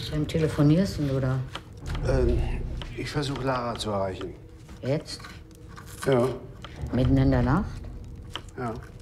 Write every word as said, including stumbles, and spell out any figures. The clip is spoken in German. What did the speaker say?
wem telefonierst du da? Ähm, ich versuche Lara zu erreichen. Jetzt? Ja. Mitten in der Nacht? Ja.